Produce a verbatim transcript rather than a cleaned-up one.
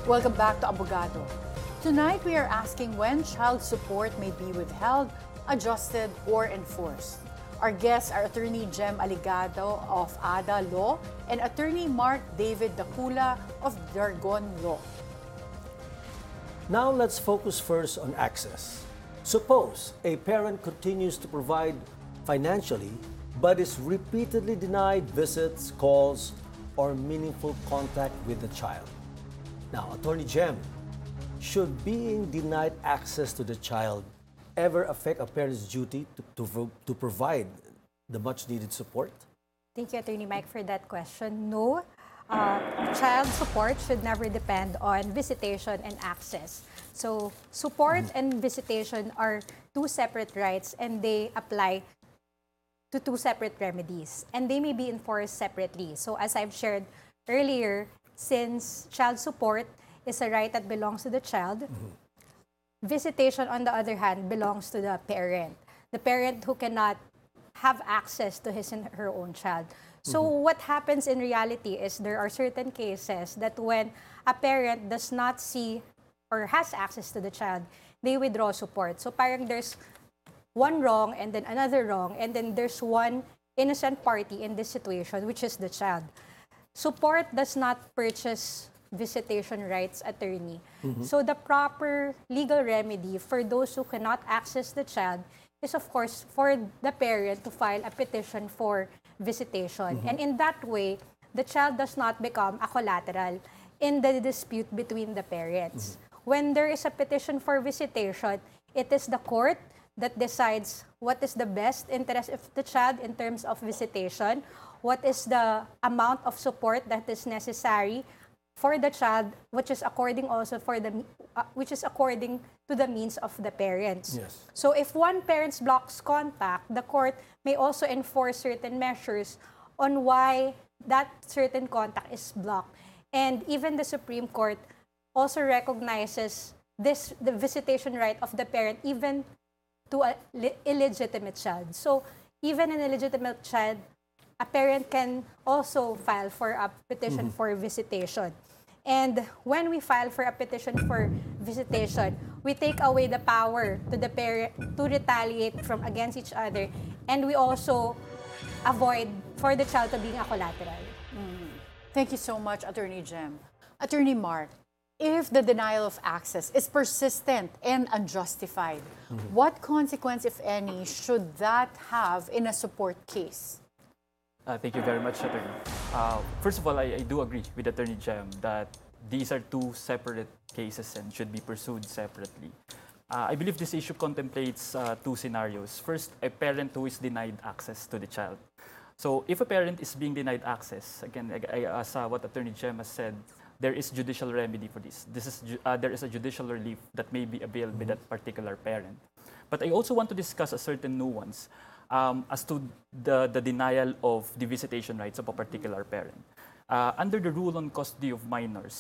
Welcome back to Abogado. Tonight we are asking when child support may be withheld, adjusted, or enforced. Our guests are Attorney Jem Aligado of A D A Law and Attorney Mark David Dacula of Dargon Law. Now let's focus first on access. Suppose a parent continues to provide financially but is repeatedly denied visits, calls, or meaningful contact with the child. Now, Attorney Jem, should being denied access to the child ever affect a parent's duty to, to, to provide the much-needed support? Thank you, Attorney Mike, for that question. No, uh, child support should never depend on visitation and access. So, support mm-hmm. and visitation are two separate rights and they apply to two separate remedies. And they may be enforced separately. So, as I've shared earlier, since child support is a right that belongs to the child, mm-hmm. visitation, on the other hand, belongs to the parent. The parent who cannot have access to his and her own child. So mm-hmm. what happens in reality is there are certain cases that when a parent does not see or has access to the child, they withdraw support. So parang there's one wrong and then another wrong, and then there's one innocent party in this situation, which is the child. Support does not purchase visitation rights, attorney. Mm-hmm. So the proper legal remedy for those who cannot access the child is, of course, for the parent to file a petition for visitation. Mm-hmm. And in that way, the child does not become a collateral in the dispute between the parents. Mm-hmm. When there is a petition for visitation, it is the court that decides what is the best interest of the child in terms of visitation, what is the amount of support that is necessary for the child, which is according also for the uh, which is according to the means of the parents. Yes. So if one parent blocks contact, the court may also enforce certain measures on why that certain contact is blocked. And even the Supreme Court also recognizes this the visitation right of the parent even to a illegitimate child. So even an illegitimate child, a parent can also file for a petition mm-hmm. for visitation. And when we file for a petition for visitation, we take away the power to the parent to retaliate from against each other, and we also avoid for the child to being a collateral. Mm. Thank you so much, Attorney Jem. Attorney Mark, if the denial of access is persistent and unjustified, mm-hmm. what consequence, if any, should that have in a support case? Uh, thank you very much, Attorney. Uh, first of all, I, I do agree with Attorney Jem that these are two separate cases and should be pursued separately. Uh, I believe this issue contemplates uh, two scenarios. First, a parent who is denied access to the child. So if a parent is being denied access, again, I, I, as uh, what Attorney Jem has said, there is judicial remedy for this. This is uh, there is a judicial relief that may be availed by that particular parent. But I also want to discuss a certain nuance Um, as to the, the denial of the visitation rights of a particular parent. Uh, under the rule on custody of minors,